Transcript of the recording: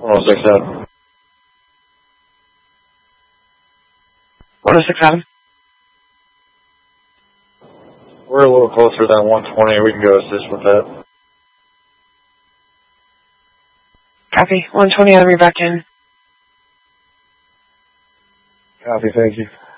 1067. 1067. We're a little closer than 120. We can go assist with that. Copy. 120, I'll be back in. Copy, thank you.